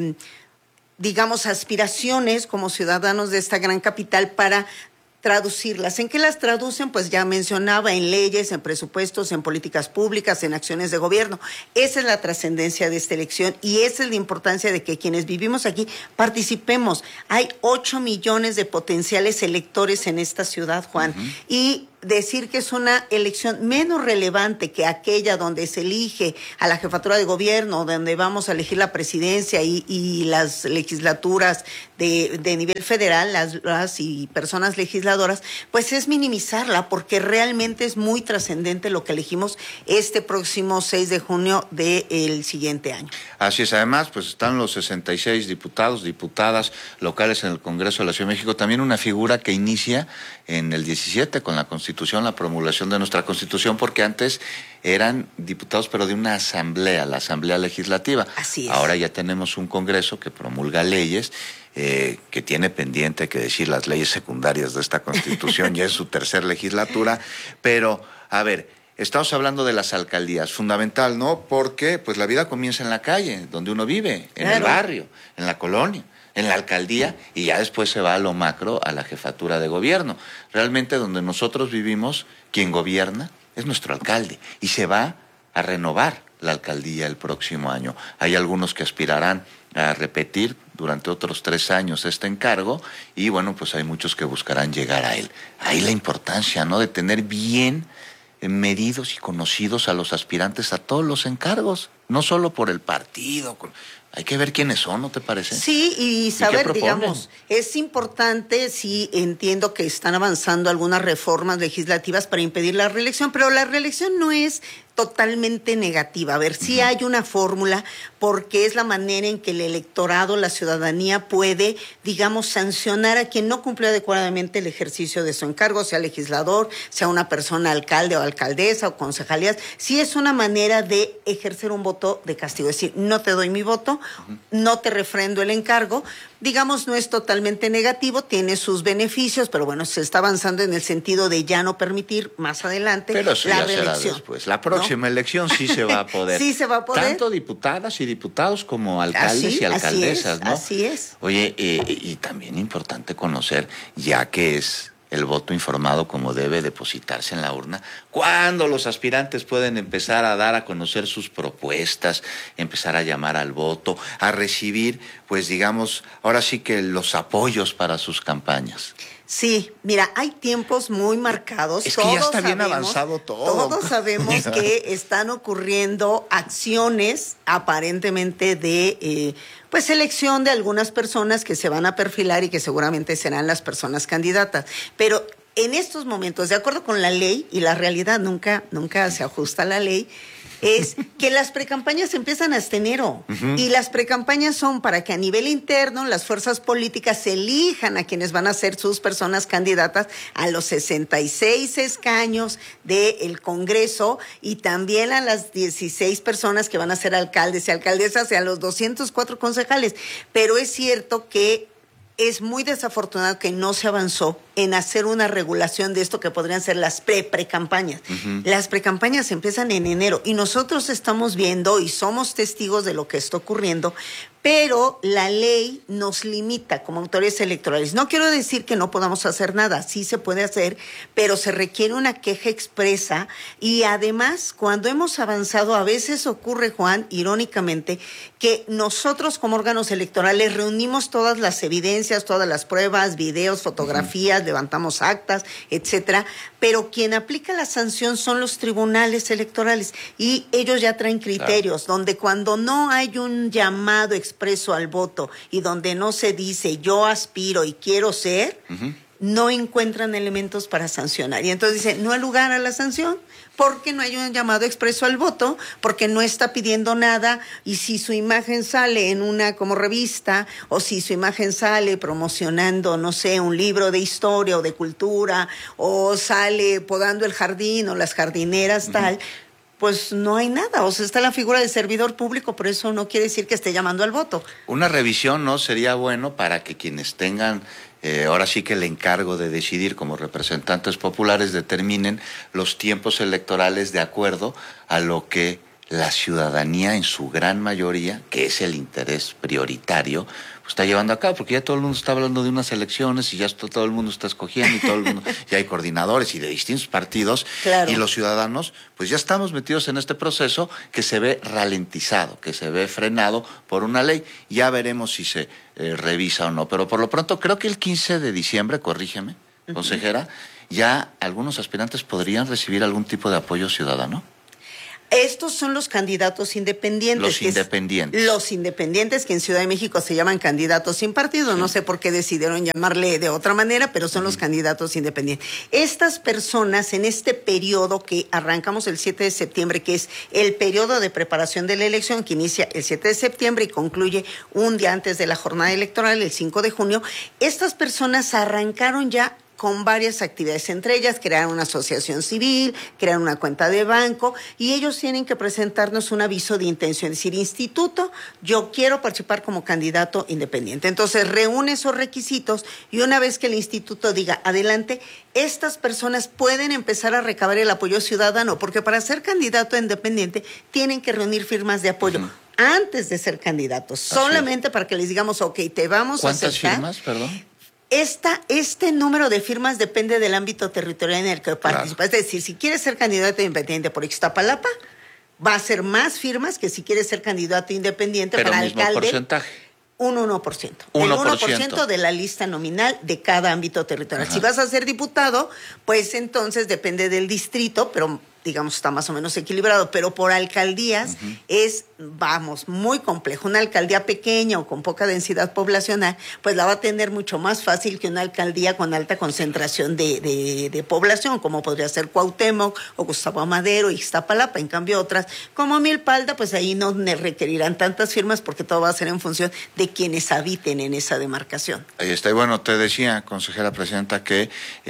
digamos, aspiraciones como ciudadanos de esta gran capital para traducirlas. ¿En qué las traducen? Pues ya mencionaba, en leyes, en presupuestos, en políticas públicas, en acciones de gobierno. Esa es la trascendencia de esta elección y esa es la importancia de que quienes vivimos aquí participemos. Hay 8 millones de potenciales electores en esta ciudad, Juan, y decir que es una elección menos relevante que aquella donde se elige a la jefatura de gobierno, donde vamos a elegir la presidencia y las legislaturas de nivel federal, las y personas legisladoras, pues es minimizarla porque realmente es muy trascendente lo que elegimos este próximo 6 de junio del siguiente año. Así es, además, pues están los 66 diputados, diputadas locales en el Congreso de la Ciudad de México, también una figura que inicia en el 17 con la Constitución, la promulgación de nuestra Constitución, porque antes eran diputados pero de una asamblea, la Asamblea Legislativa. Así es. Ahora ya tenemos un Congreso que promulga leyes, que tiene pendiente que decir las leyes secundarias de esta Constitución, ya es su tercer legislatura, pero a ver, estamos hablando de las alcaldías, fundamental, ¿no? Porque pues la vida comienza en la calle, donde uno vive, en el barrio, en la colonia. en la alcaldía, y ya después se va a lo macro, a la jefatura de gobierno. Realmente donde nosotros vivimos, quien gobierna es nuestro alcalde, y se va a renovar la alcaldía el próximo año. Hay algunos que aspirarán a repetir durante otros 3 años este encargo, y bueno, pues hay muchos que buscarán llegar a él. Ahí la importancia, ¿no?, de tener bien medidos y conocidos a los aspirantes a todos los encargos, no solo por el partido. Hay que ver quiénes son, ¿no te parece? Sí, y saber, digamos, es importante, sí, entiendo que están avanzando algunas reformas legislativas para impedir la reelección, pero la reelección no es totalmente negativa. A ver, sí hay una fórmula, porque es la manera en que el electorado, la ciudadanía puede, digamos, sancionar a quien no cumplió adecuadamente el ejercicio de su encargo, sea legislador, sea una persona alcalde o alcaldesa o concejalías. Sí es una manera de ejercer un voto de castigo, es decir, no te doy mi voto, no te refrendo el encargo. Digamos, no es totalmente negativo, tiene sus beneficios, pero bueno, se está avanzando en el sentido de ya no permitir más adelante pero eso la ya reelección. Será después. La próxima elección sí se va a poder. Sí se va a poder. Tanto diputadas y diputados como alcaldes y alcaldesas, ¿no? Así es. Oye, y también importante conocer, ya que es el voto informado como debe depositarse en la urna, cuándo los aspirantes pueden empezar a dar a conocer sus propuestas, empezar a llamar al voto, a recibir, pues digamos, ahora sí que los apoyos para sus campañas. Sí, mira, hay tiempos muy marcados. Es que ya está bien avanzado todo. Todos sabemos que están ocurriendo acciones aparentemente de pues selección de algunas personas que se van a perfilar y que seguramente serán las personas candidatas. Pero en estos momentos, de acuerdo con la ley, y la realidad nunca se ajusta a la ley, es que las precampañas empiezan hasta enero. Y las precampañas son para que a nivel interno las fuerzas políticas elijan a quienes van a ser sus personas candidatas a los 66 escaños del Congreso, y también a las 16 personas que van a ser alcaldes y alcaldesas, y a los 204 concejales. Pero es cierto que es muy desafortunado que no se avanzó en hacer una regulación de esto que podrían ser las precampañas. Las precampañas empiezan en enero y nosotros estamos viendo y somos testigos de lo que está ocurriendo, pero la ley nos limita como autoridades electorales. No quiero decir que no podamos hacer nada, sí se puede hacer, pero se requiere una queja expresa, y además cuando hemos avanzado a veces ocurre, Juan, irónicamente, que nosotros como órganos electorales reunimos todas las evidencias, todas las pruebas, videos, fotografías, levantamos actas, etcétera, pero quien aplica la sanción son los tribunales electorales, y ellos ya traen criterios, donde cuando no hay un llamado expreso al voto y donde no se dice yo aspiro y quiero ser, no encuentran elementos para sancionar. Y entonces dicen, no hay lugar a la sanción, porque no hay un llamado expreso al voto, porque no está pidiendo nada, y si su imagen sale en una como revista, o si su imagen sale promocionando, no sé, un libro de historia o de cultura, o sale podando el jardín o las jardineras, tal, pues no hay nada. O sea, está la figura del servidor público, pero eso no quiere decir que esté llamando al voto. Una revisión, ¿no?, sería bueno para que quienes tengan ahora sí que el encargo de decidir como representantes populares determinen los tiempos electorales de acuerdo a lo que la ciudadanía en su gran mayoría, que es el interés prioritario, pues está llevando a cabo, porque ya todo el mundo está hablando de unas elecciones y ya todo el mundo está escogiendo, y todo el mundo, ya hay coordinadores y de distintos partidos, claro. Y los ciudadanos pues ya estamos metidos en este proceso que se ve ralentizado, que se ve frenado por una ley. Ya veremos si se revisa o no, pero por lo pronto creo que el 15 de diciembre, corrígeme, consejera, ya algunos aspirantes podrían recibir algún tipo de apoyo ciudadano. Estos son los candidatos independientes. Los independientes, que en Ciudad de México se llaman candidatos sin partido. Sí. No sé por qué decidieron llamarle de otra manera, pero son los candidatos independientes. Estas personas, en este periodo que arrancamos el 7 de septiembre, que es el periodo de preparación de la elección, que inicia el 7 de septiembre y concluye un día antes de la jornada electoral, el 5 de junio, estas personas arrancaron ya con varias actividades, entre ellas crear una asociación civil, crear una cuenta de banco, y ellos tienen que presentarnos un aviso de intención, es decir, instituto, yo quiero participar como candidato independiente. Entonces reúne esos requisitos, y una vez que el instituto diga adelante, estas personas pueden empezar a recabar el apoyo ciudadano, porque para ser candidato independiente tienen que reunir firmas de apoyo. antes de ser candidatos, solamente para que les digamos, ok, te vamos a aceptar. ¿Cuántas firmas, perdón? Este número de firmas depende del ámbito territorial en el que participa. Es decir, si quieres ser candidato independiente por Ixtapalapa, va a ser más firmas que si quieres ser candidato independiente para mismo alcalde. Porcentaje. Un 1%. El 1% de la lista nominal de cada ámbito territorial. Si vas a ser diputado, pues entonces depende del distrito, pero digamos está más o menos equilibrado, pero por alcaldías es, muy complejo. Una alcaldía pequeña o con poca densidad poblacional, pues la va a tener mucho más fácil que una alcaldía con alta concentración de población, como podría ser Cuauhtémoc o Gustavo Amadero, Ixtapalapa. En cambio otras, como Milpalta, pues ahí no requerirán tantas firmas porque todo va a ser en función de quienes habiten en esa demarcación. Ahí está. Y bueno, te decía, consejera presidenta, que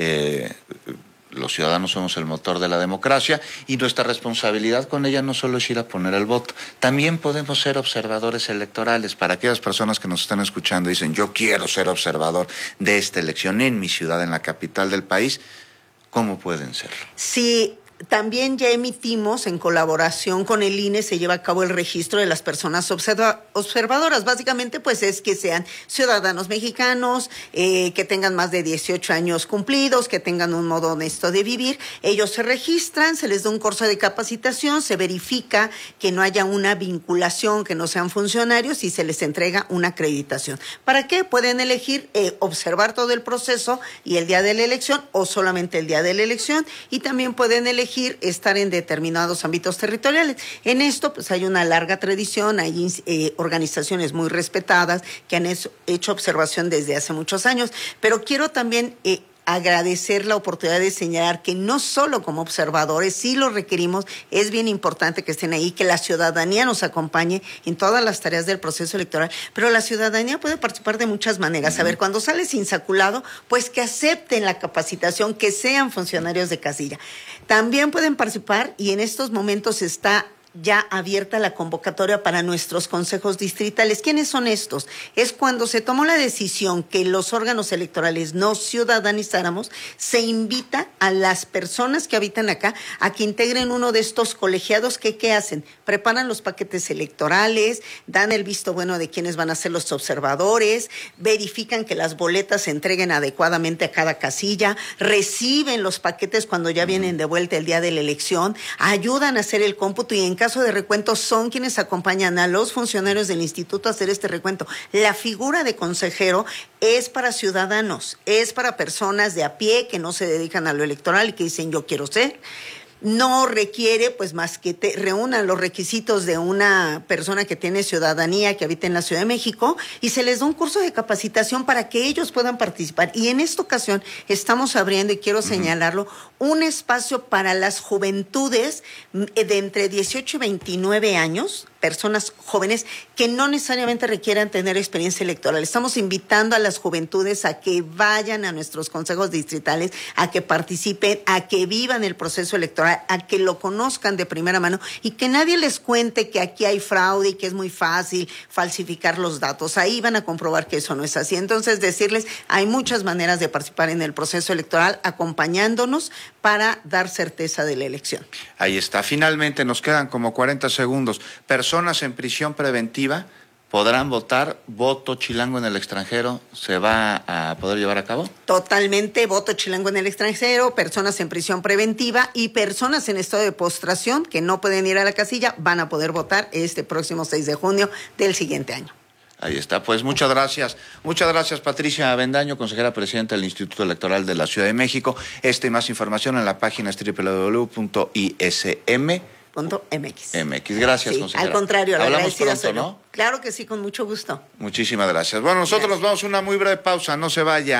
los ciudadanos somos el motor de la democracia y nuestra responsabilidad con ella no solo es ir a poner el voto, también podemos ser observadores electorales. Para aquellas personas que nos están escuchando y dicen, yo quiero ser observador de esta elección en mi ciudad, en la capital del país, ¿cómo pueden serlo? Sí. También ya emitimos, en colaboración con el INE, se lleva a cabo el registro de las personas observadoras. Básicamente, pues es que sean ciudadanos mexicanos, que tengan más de 18 años cumplidos, que tengan un modo honesto de vivir. Ellos se registran, se les da un curso de capacitación, se verifica que no haya una vinculación, que no sean funcionarios y se les entrega una acreditación. ¿Para qué? Pueden elegir observar todo el proceso y el día de la elección o solamente el día de la elección, y también pueden elegir estar en determinados ámbitos territoriales. En esto pues hay una larga tradición, hay organizaciones muy respetadas que han hecho observación desde hace muchos años, pero quiero también agradecer la oportunidad de señalar que no solo como observadores, sí lo requerimos, es bien importante que estén ahí, que la ciudadanía nos acompañe en todas las tareas del proceso electoral, pero la ciudadanía puede participar de muchas maneras. A ver, cuando sales insaculado, pues que acepten la capacitación, que sean funcionarios de casilla. También pueden participar, y en estos momentos está ya abierta la convocatoria para nuestros consejos distritales. ¿Quiénes son estos? Es cuando se tomó la decisión que los órganos electorales no ciudadanizáramos, se invita a las personas que habitan acá a que integren uno de estos colegiados que ¿qué hacen? Preparan los paquetes electorales, dan el visto bueno de quiénes van a ser los observadores, verifican que las boletas se entreguen adecuadamente a cada casilla, reciben los paquetes cuando ya vienen de vuelta el día de la elección, ayudan a hacer el cómputo y en caso de recuento son quienes acompañan a los funcionarios del instituto a hacer este recuento. La figura de consejero es para ciudadanos, es para personas de a pie que no se dedican a lo electoral y que dicen yo quiero ser. No requiere pues más que te reúnan los requisitos de una persona que tiene ciudadanía, que habita en la Ciudad de México, y se les da un curso de capacitación para que ellos puedan participar. Y en esta ocasión estamos abriendo, y quiero señalarlo, un espacio para las juventudes de entre 18 y 29 años, personas jóvenes que no necesariamente requieran tener experiencia electoral. Estamos invitando a las juventudes a que vayan a nuestros consejos distritales, a que participen, a que vivan el proceso electoral, a que lo conozcan de primera mano y que nadie les cuente que aquí hay fraude y que es muy fácil falsificar los datos. Ahí van a comprobar que eso no es así. Entonces, decirles, hay muchas maneras de participar en el proceso electoral acompañándonos para dar certeza de la elección. Ahí está. Finalmente, nos quedan como 40 segundos. Personas en prisión preventiva podrán votar. ¿Voto chilango en el extranjero se va a poder llevar a cabo? Totalmente, voto chilango en el extranjero, personas en prisión preventiva y personas en estado de postración que no pueden ir a la casilla van a poder votar este próximo 6 de junio del siguiente año. Ahí está, pues muchas gracias. Muchas gracias, Patricia Avendaño, consejera presidenta del Instituto Electoral de la Ciudad de México. Y más información en la página www.ism.mx. Gracias, sí, consejera. Al contrario, la hablamos agradecida pronto, soy yo. ¿no? Claro que sí, con mucho gusto. Muchísimas gracias. Bueno, nosotros nos vamos a una muy breve pausa, no se vaya.